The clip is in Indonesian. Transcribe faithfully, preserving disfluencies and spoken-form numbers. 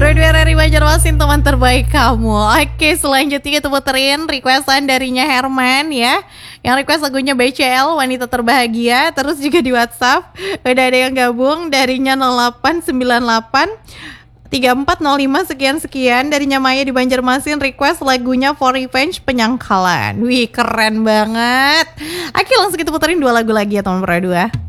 Berdua dari Banjarmasin, teman terbaik kamu. Oke, selanjutnya kita puterin requestan darinya Herman ya. Yang request lagunya B C L, Wanita Terbahagia. Terus juga di WhatsApp udah ada yang gabung darinya nol delapan sembilan delapan tiga empat nol lima sekian-sekian. Darinya Maya di Banjarmasin request lagunya For Revenge, Penyangkalan. Wih, keren banget. Oke, langsung kita puterin dua lagu lagi ya teman berdua.